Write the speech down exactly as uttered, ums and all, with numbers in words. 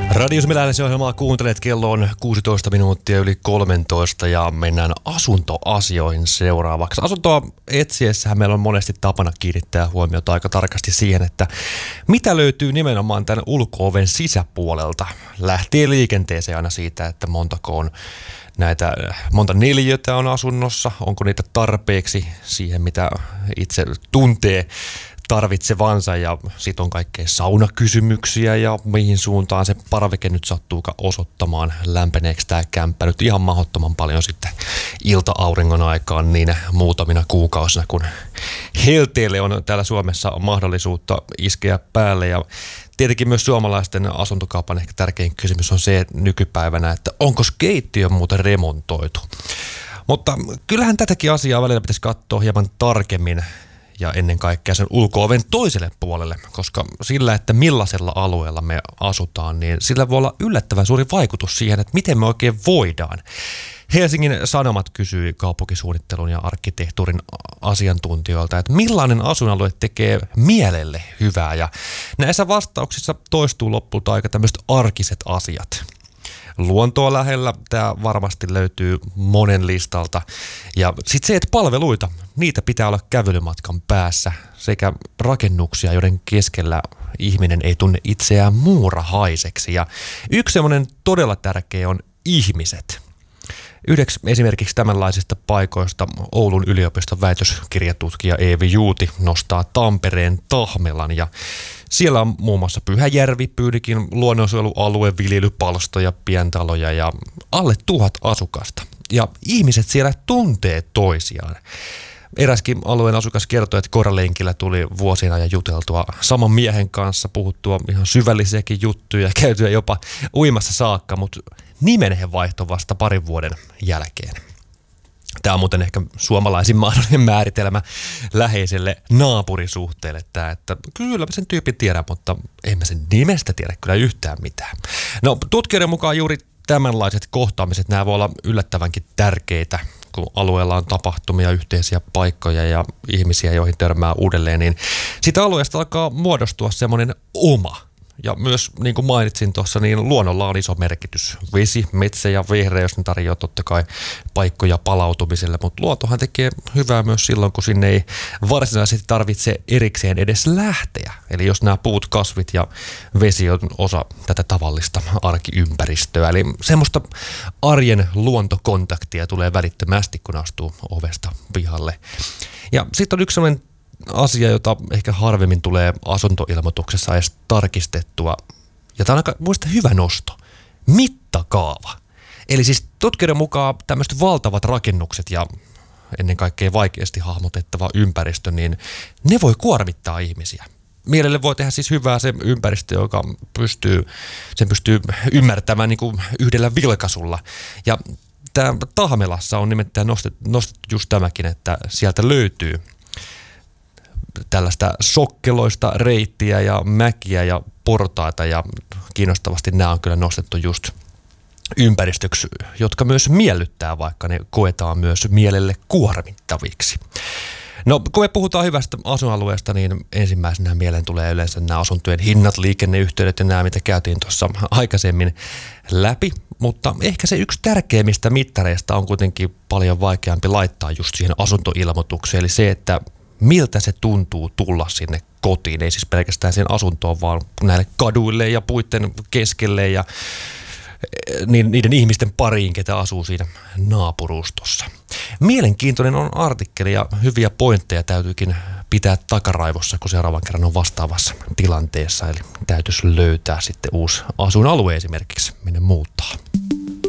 Radio Suomi Lähdössä-ohjelmaa kuuntelet, kello on kuusitoista minuuttia yli kolmetoista ja mennään asuntoasioihin seuraavaksi. Asuntoa etsiessähän meillä on monesti tapana kiinnittää huomiota aika tarkasti siihen, että mitä löytyy nimenomaan tämän ulko-oven sisäpuolelta. Lähtee liikenteeseen aina siitä, että montako on näitä, monta neliötä on asunnossa, onko niitä tarpeeksi siihen, mitä itse tuntee tarvitsevansa, ja sitten on kaikkea saunakysymyksiä ja mihin suuntaan se parveke nyt sattuukaan osoittamaan, lämpeneekö tämä kämppä nyt ihan mahdottoman paljon sitten ilta-auringon aikaan niin muutamina kuukausina, kun helteelle on täällä Suomessa mahdollisuutta iskeä päälle. Ja tietenkin myös suomalaisten asuntokaupan ehkä tärkein kysymys on se nykypäivänä, että onko keittiö muuten remontoitu. Mutta kyllähän tätäkin asiaa välillä pitäisi katsoa hieman tarkemmin ja ennen kaikkea sen ulko-oven toiselle puolelle, koska sillä, että millaisella alueella me asutaan, niin sillä voi olla yllättävän suuri vaikutus siihen, että miten me oikein voidaan. Helsingin Sanomat kysyi kaupunkisuunnittelun ja arkkitehtuurin asiantuntijoilta, että millainen asuinalue tekee mielelle hyvää, ja näissä vastauksissa toistuu lopulta aika tämmöiset arkiset asiat. Luontoa lähellä tämä varmasti löytyy monen listalta. Ja sitten se, että palveluita, niitä pitää olla kävelymatkan päässä, sekä rakennuksia, joiden keskellä ihminen ei tunne itseään muurahaiseksi. Ja yksi semmoinen todella tärkeä on ihmiset. Yhdeksi esimerkiksi tämänlaisista paikoista Oulun yliopiston väitöskirjatutkija Eevi Juuti nostaa Tampereen Tahmelan, ja siellä on muun muassa Pyhäjärvi, Pyynikin luonnonsuojelualue, viljelypalstoja, pientaloja ja alle tuhat asukasta. Ja ihmiset siellä tuntee toisiaan. Eräskin alueen asukas kertoi, että koiralenkillä tuli vuosina ja juteltua saman miehen kanssa, puhuttua ihan syvällisiäkin juttuja ja käytyä jopa uimassa saakka, mutta nimen he vaihtoi vasta parin vuoden jälkeen. Tämä on muuten ehkä suomalaisin mahdollinen määritelmä läheiselle naapurisuhteelle, tämä, että kyllä mä sen tyypin tiedän, mutta en mä sen nimestä tiedä kyllä yhtään mitään. No, tutkijoiden mukaan juuri tämänlaiset kohtaamiset, nämä voi olla yllättävänkin tärkeitä, kun alueella on tapahtumia, yhteisiä paikkoja ja ihmisiä, joihin törmää uudelleen, niin siitä alueesta alkaa muodostua semmoinen oma. Ja myös, niin kuin mainitsin tuossa, niin luonnolla on iso merkitys. Vesi, metsä ja vihreys, ne tarjoaa totta kai paikkoja palautumiselle, mutta luontohan tekee hyvää myös silloin, kun sinne ei varsinaisesti tarvitse erikseen edes lähteä. Eli jos nämä puut, kasvit ja vesi on osa tätä tavallista arkiympäristöä. Eli semmoista arjen luontokontaktia tulee välittömästi, kun astuu ovesta pihalle. Ja sitten on yksi sellainen asia, jota ehkä harvemmin tulee asuntoilmoituksessa edes tarkistettua. Ja tämä on aika muista hyvä nosto. Mittakaava. Eli siis tutkijoiden mukaan tämmöiset valtavat rakennukset ja ennen kaikkea vaikeasti hahmotettava ympäristö, niin ne voi kuormittaa ihmisiä. Mielelle voi tehdä siis hyvää se ympäristö, joka pystyy, sen pystyy ymmärtämään niin kuin yhdellä vilkaisulla. Ja tämä Tahmelassa on nimittäin nostettu, nostettu just tämäkin, että sieltä löytyy tällaista sokkeloista reittiä ja mäkiä ja portaita, ja kiinnostavasti nämä on kyllä nostettu just ympäristöksi, jotka myös miellyttää, vaikka ne koetaan myös mielelle kuormittaviksi. No, kun me puhutaan hyvästä asuinalueesta, niin ensimmäisenä mieleen tulee yleensä nämä asuntojen hinnat, liikenneyhteydet ja nämä, mitä käytiin tuossa aikaisemmin läpi, mutta ehkä se yksi tärkeimmistä mittareista on kuitenkin paljon vaikeampi laittaa just siihen asuntoilmoitukseen, eli se, että miltä se tuntuu tulla sinne kotiin, ei siis pelkästään siihen asuntoon, vaan näille kaduille ja puitten keskelle ja niiden ihmisten pariin, ketä asuu siinä naapurustossa. Mielenkiintoinen on artikkeli ja hyviä pointteja täytyykin pitää takaraivossa, kun seuraavan kerran on vastaavassa tilanteessa. Eli täytyisi löytää sitten uusi asuinalue esimerkiksi, minne muuttaa.